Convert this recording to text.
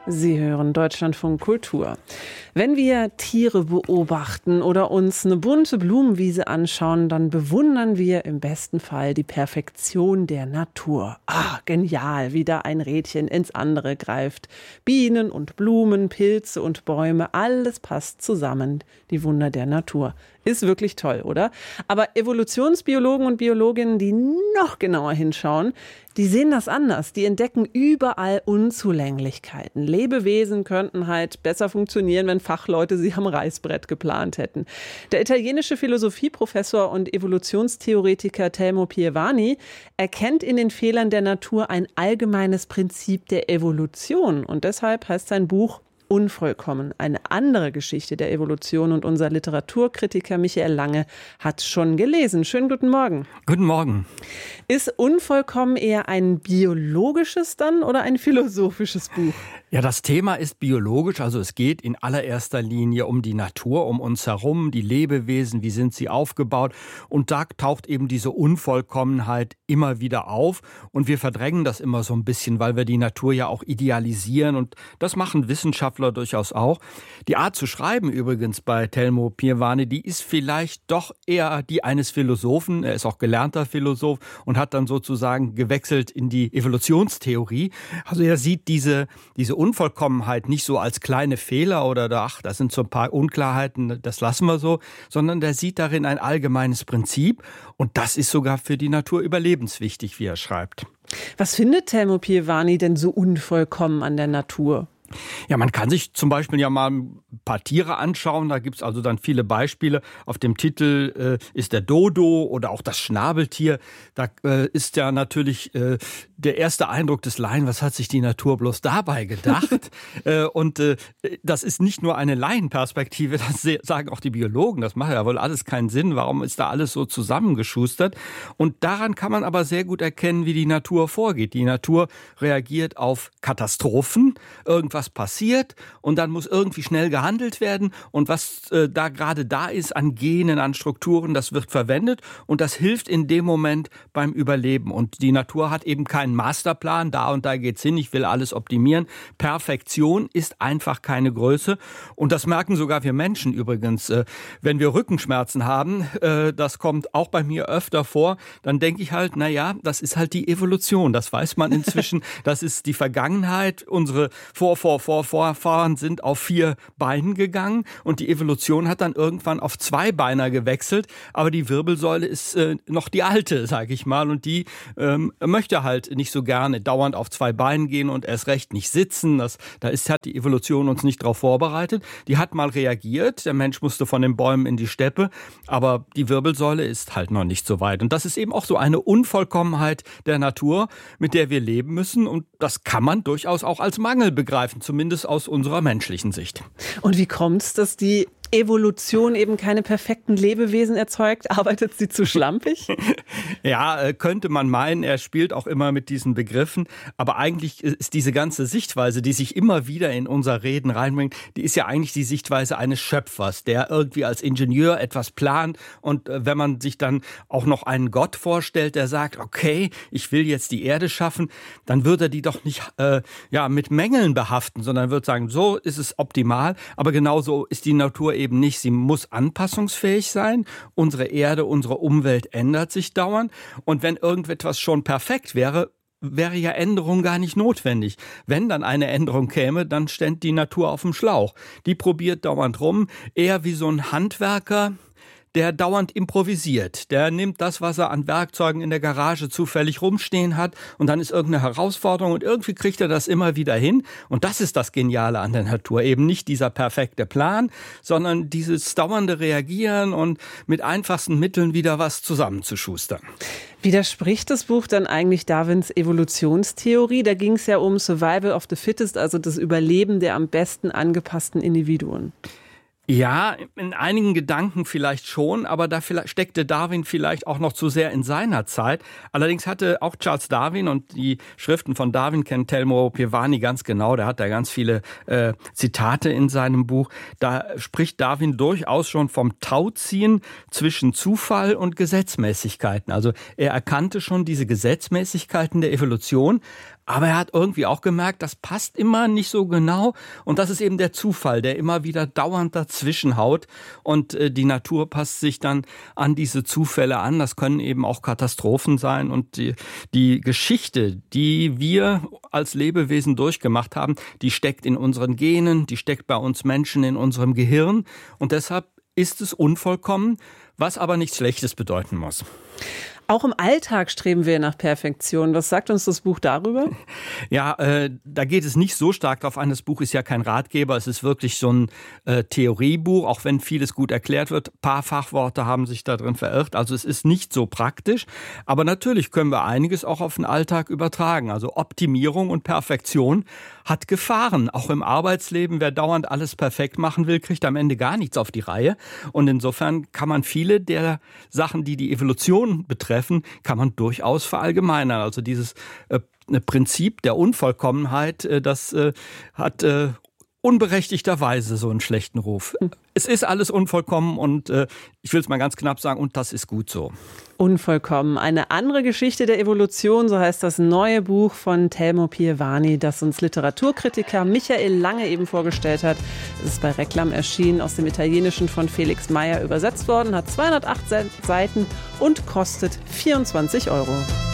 Sie hören Deutschlandfunk Kultur. Wenn wir Tiere beobachten oder uns eine bunte Blumenwiese anschauen, dann bewundern wir im besten Fall die Perfektion der Natur. Ah, genial, wie da ein Rädchen ins andere greift. Bienen und Blumen, Pilze und Bäume, alles passt zusammen. Die Wunder der Natur. Ist wirklich toll, oder? Aber Evolutionsbiologen und Biologinnen, die noch genauer hinschauen, die sehen das anders. Die entdecken überall Unzulänglichkeiten. Lebewesen könnten halt besser funktionieren, wenn Fachleute sie am Reißbrett geplant hätten. Der italienische Philosophieprofessor und Evolutionstheoretiker Telmo Pievani erkennt in den Fehlern der Natur ein allgemeines Prinzip der Evolution. Und deshalb heißt sein Buch Unvollkommen. Eine andere Geschichte der Evolution, und unser Literaturkritiker Michael Lange hat schon gelesen. Schönen guten Morgen. Guten Morgen. Ist Unvollkommen eher ein biologisches dann oder ein philosophisches Buch? Ja, das Thema ist biologisch, also es geht in allererster Linie um die Natur, um uns herum, die Lebewesen, wie sind sie aufgebaut, und da taucht eben diese Unvollkommenheit immer wieder auf und wir verdrängen das immer so ein bisschen, weil wir die Natur ja auch idealisieren, und das machen Wissenschaftler durchaus auch. Die Art zu schreiben übrigens bei Telmo Pievani, die ist vielleicht doch eher die eines Philosophen, er ist auch gelernter Philosoph und hat dann sozusagen gewechselt in die Evolutionstheorie. Also er sieht diese Unvollkommenheit nicht so als kleine Fehler oder das sind so ein paar Unklarheiten, das lassen wir so, sondern der sieht darin ein allgemeines Prinzip, und das ist sogar für die Natur überlebenswichtig, wie er schreibt. Was findet Telmo Pievani denn so unvollkommen an der Natur? Ja, man kann sich zum Beispiel ja mal ein paar Tiere anschauen. Da gibt's also dann viele Beispiele. Auf dem Titel ist der Dodo oder auch das Schnabeltier. Da ist ja natürlich der erste Eindruck des Laien, was hat sich die Natur bloß dabei gedacht? Und das ist nicht nur eine Laienperspektive, das sagen auch die Biologen. Das macht ja wohl alles keinen Sinn. Warum ist da alles so zusammengeschustert? Und daran kann man aber sehr gut erkennen, wie die Natur vorgeht. Die Natur reagiert auf Katastrophen. Irgendwas passiert und dann muss irgendwie schnell gehandelt werden, und was da gerade da ist an Genen, an Strukturen, das wird verwendet, und das hilft in dem Moment beim Überleben. Und die Natur hat eben keinen Masterplan, da und da geht's hin, ich will alles optimieren. Perfektion ist einfach keine Größe, und das merken sogar wir Menschen übrigens. Wenn wir Rückenschmerzen haben, das kommt auch bei mir öfter vor, dann denke ich halt, naja, das ist halt die Evolution, das weiß man inzwischen, das ist die Vergangenheit, unsere Vorfahren sind auf 4 Beinen gegangen und die Evolution hat dann irgendwann auf 2 Beiner gewechselt, aber die Wirbelsäule ist noch die alte, sage ich mal, und die möchte halt nicht so gerne dauernd auf 2 Beinen gehen und erst recht nicht sitzen. Hat die Evolution uns nicht darauf vorbereitet. Die hat mal reagiert, der Mensch musste von den Bäumen in die Steppe, aber die Wirbelsäule ist halt noch nicht so weit, und das ist eben auch so eine Unvollkommenheit der Natur, mit der wir leben müssen, und das kann man durchaus auch als Mangel begreifen, zumindest aus unserer menschlichen Sicht. Und wie kommt es, dass die Evolution eben keine perfekten Lebewesen erzeugt? Arbeitet sie zu schlampig? Ja, könnte man meinen. Er spielt auch immer mit diesen Begriffen. Aber eigentlich ist diese ganze Sichtweise, die sich immer wieder in unser Reden reinbringt, die ist ja eigentlich die Sichtweise eines Schöpfers, der irgendwie als Ingenieur etwas plant. Und wenn man sich dann auch noch einen Gott vorstellt, der sagt, okay, ich will jetzt die Erde schaffen, dann würde er die doch nicht mit Mängeln behaften, sondern wird sagen, so ist es optimal. Aber genauso ist die Natur eben nicht. Sie muss anpassungsfähig sein. Unsere Erde, unsere Umwelt ändert sich dauernd. Und wenn irgendetwas schon perfekt wäre ja Änderung gar nicht notwendig. Wenn dann eine Änderung käme, dann stände die Natur auf dem Schlauch. Die probiert dauernd rum, eher wie so ein Handwerker, der dauernd improvisiert. Der nimmt das, was er an Werkzeugen in der Garage zufällig rumstehen hat, und dann ist irgendeine Herausforderung und irgendwie kriegt er das immer wieder hin. Und das ist das Geniale an der Natur. Eben nicht dieser perfekte Plan, sondern dieses dauernde Reagieren und mit einfachsten Mitteln wieder was zusammenzuschustern. Widerspricht das Buch dann eigentlich Darwins Evolutionstheorie? Da ging es ja um Survival of the Fittest, also das Überleben der am besten angepassten Individuen. Ja, in einigen Gedanken vielleicht schon, aber da steckte Darwin vielleicht auch noch zu sehr in seiner Zeit. Allerdings hatte auch Charles Darwin, und die Schriften von Darwin kennt Telmo Pievani ganz genau, der hat da ganz viele Zitate in seinem Buch. Da spricht Darwin durchaus schon vom Tauziehen zwischen Zufall und Gesetzmäßigkeiten. Also er erkannte schon diese Gesetzmäßigkeiten der Evolution, Aber er hat irgendwie auch gemerkt, das passt immer nicht so genau. Und das ist eben der Zufall, der immer wieder dauernd dazwischen haut. Und die Natur passt sich dann an diese Zufälle an. Das können eben auch Katastrophen sein. Und die Geschichte, die wir als Lebewesen durchgemacht haben, die steckt in unseren Genen, die steckt bei uns Menschen in unserem Gehirn. Und deshalb ist es unvollkommen, was aber nichts Schlechtes bedeuten muss. Auch im Alltag streben wir nach Perfektion. Was sagt uns das Buch darüber? Ja, da geht es nicht so stark drauf an. Das Buch ist ja kein Ratgeber. Es ist wirklich so ein Theoriebuch, auch wenn vieles gut erklärt wird. Ein paar Fachworte haben sich da drin verirrt. Also es ist nicht so praktisch. Aber natürlich können wir einiges auch auf den Alltag übertragen. Also Optimierung und Perfektion hat Gefahren. Auch im Arbeitsleben, wer dauernd alles perfekt machen will, kriegt am Ende gar nichts auf die Reihe. Und insofern kann man viele der Sachen, die die Evolution betreffen, kann man durchaus verallgemeinern. Also dieses Prinzip der Unvollkommenheit, das hat unberechtigterweise so einen schlechten Ruf. Es ist alles unvollkommen und ich will es mal ganz knapp sagen, und das ist gut so. Unvollkommen. Eine andere Geschichte der Evolution, so heißt das neue Buch von Telmo Pievani, das uns Literaturkritiker Michael Lange eben vorgestellt hat. Es ist bei Reklam erschienen, aus dem Italienischen von Felix Meyer übersetzt worden, hat 208 Seiten und kostet 24 €.